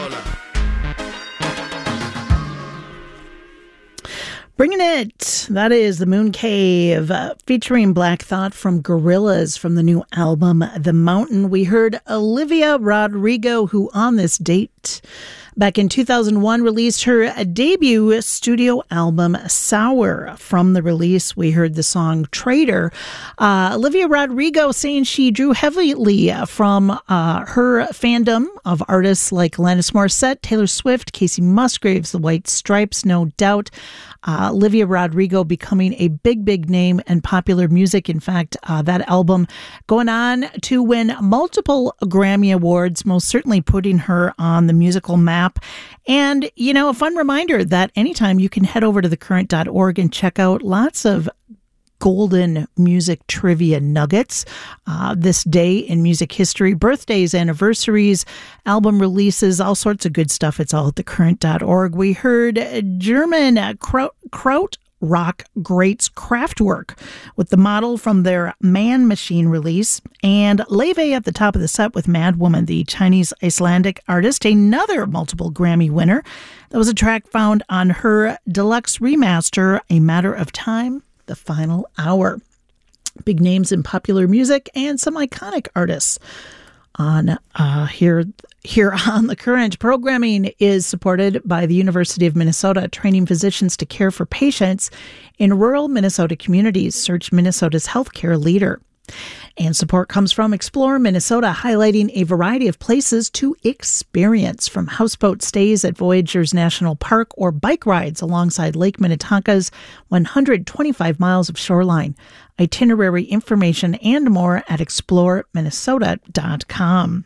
Bringing it. That is The Moon Cave featuring Black Thought from Gorillaz from the new album The Mountain. We heard Olivia Rodrigo, who on this date back in 2001 released her debut studio album Sour. From the release, we heard the song Traitor. Olivia Rodrigo saying she drew heavily from her fandom of artists like Alanis Morissette, Taylor Swift, Casey Musgraves, The White Stripes, no doubt. Olivia Rodrigo becoming a big name in popular music. In fact, that album going on to win multiple Grammy Awards, most certainly putting her on the musical map. And, you know, a fun reminder that anytime you can head over to thecurrent.org and check out lots of golden music trivia nuggets. This day in music history, birthdays, anniversaries, album releases, all sorts of good stuff. It's all at thecurrent.org. We heard German kraut rock greats Kraftwerk with The Model from their Man Machine release, and Leve at the top of the set with Mad Woman, the Chinese-Icelandic artist, another multiple Grammy winner. That was a track found on her deluxe remaster, A Matter of Time, The Final Hour. Big names in popular music and some iconic artists on here on The Current. Programming is supported by the University of Minnesota, training physicians to care for patients in rural Minnesota communities. Search Minnesota's healthcare leader. And support comes from Explore Minnesota, highlighting a variety of places to experience, from houseboat stays at Voyageurs National Park or bike rides alongside Lake Minnetonka's 125 miles of shoreline. Itinerary information and more at exploreminnesota.com.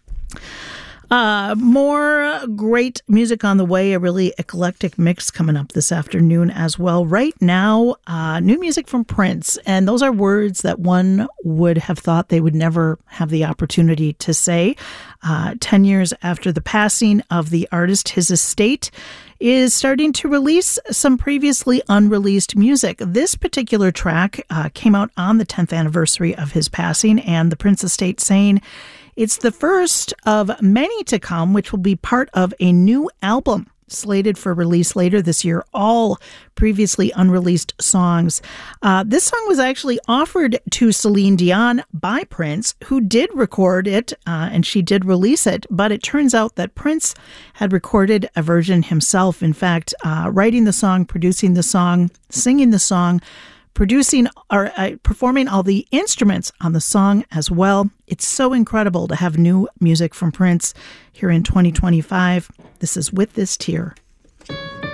More great music on the way, a really eclectic mix coming up this afternoon as well. Right now, new music from Prince, and those are words that one would have thought they would never have the opportunity to say. 10 years after the passing of the artist, his estate is starting to release some previously unreleased music. This particular track came out on the 10th anniversary of his passing, and the Prince estate saying it's the first of many to come, which will be part of a new album slated for release later this year, all previously unreleased songs. This song was actually offered to Celine Dion by Prince, who did record it, and she did release it, but it turns out that Prince had recorded a version himself. In fact, writing the song, producing the song, singing the song, producing or performing all the instruments on the song as well. It's so incredible to have new music from Prince here in 2025. This is With This Tear.